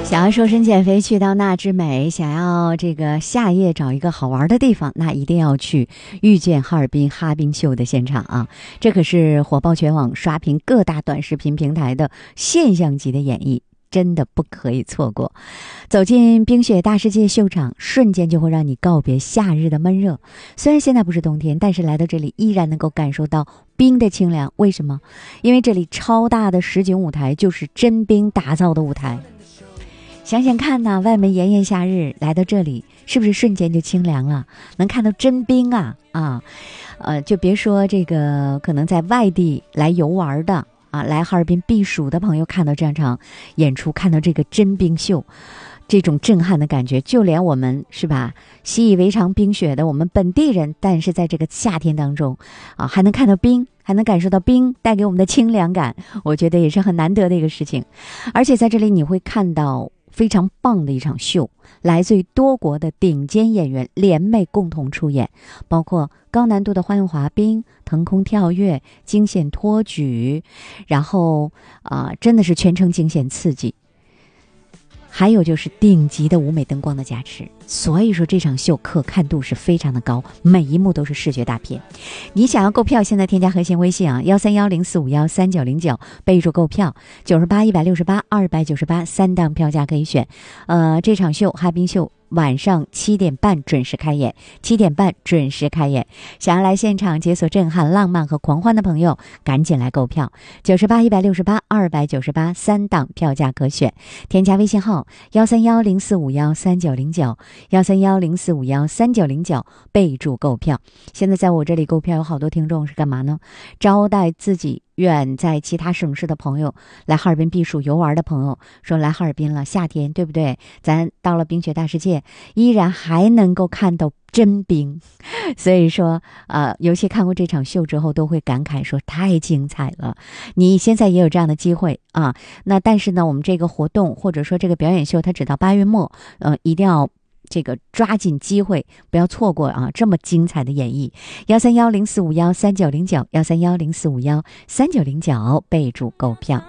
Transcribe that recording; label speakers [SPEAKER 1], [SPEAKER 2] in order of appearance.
[SPEAKER 1] 想要瘦身减肥去到那之美，想要这个夏夜找一个好玩的地方，那一定要去遇见哈尔滨哈滨秀的现场啊！这可是火爆全网、刷屏各大短视频平台的现象级的演绎，真的不可以错过。走进冰雪大世界秀场，瞬间就会让你告别夏日的闷热。虽然现在不是冬天，但是来到这里依然能够感受到冰的清凉。为什么？因为这里超大的实景舞台就是真冰打造的舞台。想想看呐，外面炎炎夏日来到这里，是不是瞬间就清凉了？能看到真冰啊！就别说这个可能在外地来游玩的啊，来哈尔滨避暑的朋友看到这场演出，看到这个真冰秀，这种震撼的感觉，就连我们是吧习以为常冰雪的我们本地人，但是在这个夏天当中啊，还能看到冰，还能感受到冰带给我们的清凉感，我觉得也是很难得的一个事情。而且在这里你会看到非常棒的一场秀，来自于多国的顶尖演员联袂共同出演，包括高难度的花样滑冰、腾空跳跃、惊险托举，然后真的是全程惊险刺激。还有就是顶级的舞美灯光的加持，所以说这场秀可看度是非常的高，每一幕都是视觉大片。你想要购票，现在添加核心微信啊，13104513909，备注购票，98、168、298，三档票价可以选。这场秀哈滨秀晚上7点半准时开演，7点半准时开演。想要来现场解锁震撼、浪漫和狂欢的朋友，赶紧来购票，98、168、298，三档票价可选。添加微信号13104513909，13104513909，备注购票。现在在我这里购票有好多听众是干嘛呢？招待自己远在其他省市的朋友，来哈尔滨避暑游玩的朋友，说来哈尔滨了，夏天对不对？咱到了冰雪大世界，依然还能够看到真冰，所以说尤其看过这场秀之后都会感慨说太精彩了。你现在也有这样的机会啊，那但是呢，我们这个活动或者说这个表演秀它只到8月末，一定要这个抓紧机会，不要错过啊这么精彩的演绎。13104513909，13104513909，备注购票。